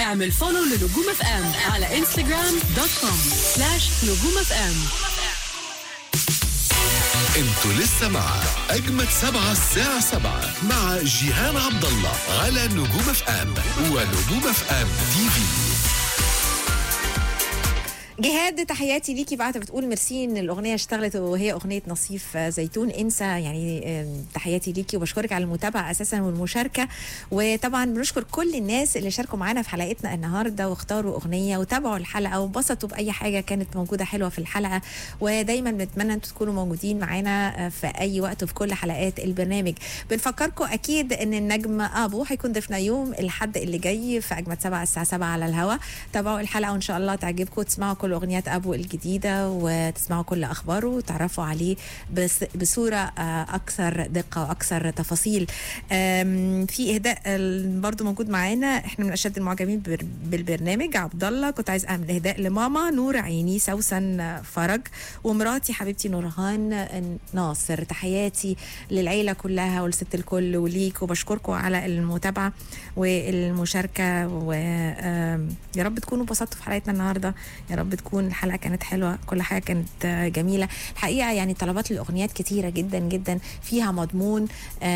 اعمل فولو لنجوم اف ام على instagram.com/نجوم اف ام. انتوا لسه مع اجمد 7 الساعة 7 مع جيهان عبد الله على نجوم اف ام ونجوم اف ام تي في. جهاد، تحياتي ليكي. بعد بتقول ميرسي ان الاغنيه اشتغلت وهي اغنيه نصيف زيتون انسى، يعني تحياتي ليكي وبشكرك على المتابعه اساسا والمشاركه. وطبعا بنشكر كل الناس اللي شاركوا معانا في حلقتنا النهارده واختاروا اغنيه وتابعوا الحلقه وانبسطوا باي حاجه كانت موجوده حلوه في الحلقه. ودايما بنتمنى انتم تكونوا موجودين معانا في اي وقت وفي كل حلقات البرنامج. بنفكركم اكيد ان النجم ابو هيكون ضيفنا يوم الاحد اللي جاي في اجمد 7 الساعه 7 على الهواء. تابعوا الحلقه وان شاء الله تعجبكم وتسمعوا كل اغنيات ابو الجديده وتسمعوا كل اخباره وتعرفوا عليه بصوره اكثر دقه واكثر تفاصيل. في اهداء برضو موجود معانا، احنا من اشد المعجبين بالبرنامج. عبد الله، كنت عايز اعمل اهداء لماما نور عيني سوسن فرج ومراتي حبيبتي نورهان ناصر. تحياتي للعيله كلها ولست الكل وليك، وبشكركم على المتابعه والمشاركه. ويا رب تكونوا انبسطتوا في حلقتنا النهارده، يا رب تكون الحلقه كانت حلوه، كل حاجه كانت جميله الحقيقه. يعني طلبات الاغنيات كتيره جدا جدا، فيها مضمون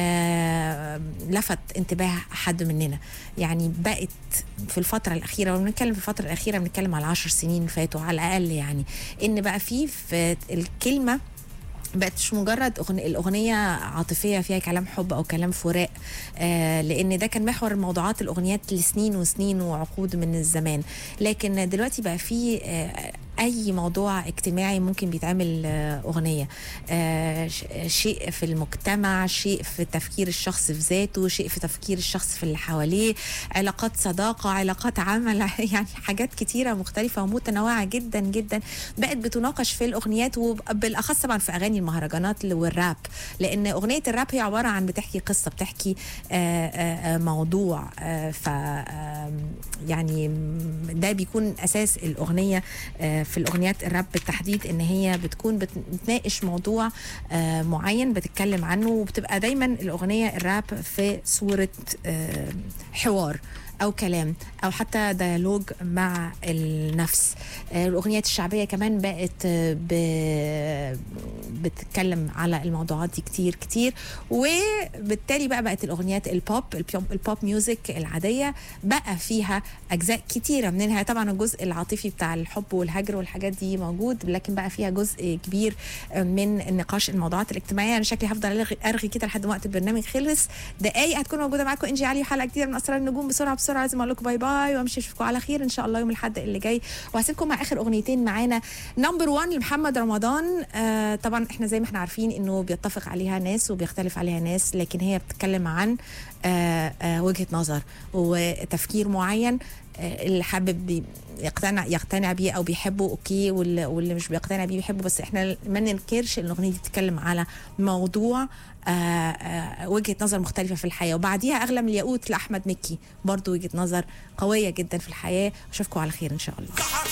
لفت انتباه حد مننا. يعني بقت في الفتره الاخيره، وبنتكلم في الفتره الاخيره بنتكلم على 10 سنين فاتوا على الاقل، يعني ان بقى في الكلمه بقت مش مجرد الأغنية عاطفية فيها كلام حب أو كلام فراق، لأن ده كان محور الموضوعات الأغنيات لسنين وسنين وعقود من الزمان. لكن دلوقتي بقى في أي موضوع اجتماعي ممكن بيتعمل أغنية، شيء في المجتمع، شيء في تفكير الشخص في ذاته، شيء في تفكير الشخص في اللي حواليه، علاقات صداقة، علاقات عمل، يعني حاجات كتيرة مختلفة ومتنوعة جدا جدا بقت بتناقش في الأغنيات، وبالأخص طبعا في أغاني المهرجانات والراب. لأن أغنية الراب هي عبارة عن بتحكي قصة، بتحكي موضوع، ف يعني ده بيكون أساس الأغنية. في الأغنيات الراب بالتحديد ان هي بتكون بتناقش موضوع معين بتتكلم عنه، وبتبقى دايما الأغنية الراب في صورة حوار أو كلام أو حتى ديالوج مع النفس. الأغنيات الشعبية كمان بقت بتتكلم على الموضوعات دي كتير كتير، وبالتالي بقت الأغنيات البوب ميوزك العادية بقى فيها أجزاء كتيرة منها. طبعا الجزء العاطفي بتاع الحب والهجر والحاجات دي موجود، لكن بقى فيها جزء كبير من النقاش الموضوعات الاجتماعية. أنا شكلي هفضل أرغي كده لحد ما وقت البرنامج خلص. دقايق هتكون موجودة معاكم إنجي علي حلقة جديدة من أسرار النجوم. بسرعة لازم اقول لكم باي باي وامشي اشوفكم على خير ان شاء الله يوم الاحد اللي جاي. وهسيبكم مع اخر اغنيتين معانا. نمبر 1 لمحمد رمضان. طبعا احنا زي ما احنا عارفين انه بيتفق عليها ناس وبيختلف عليها ناس، لكن هي بتتكلم عن وجهة نظر وتفكير معين. اللي حابب يقتنع بيه او بيحبه اوكي، واللي مش بيقتنع بيه بيحبه، بس احنا ما ننكرش ان الاغنيه دي بتتكلم على موضوع وجهة نظر مختلفة في الحياة. وبعديها أغلى من الياقوت لأحمد مكي، برضو وجهة نظر قوية جدا في الحياة. أشوفكم على خير إن شاء الله.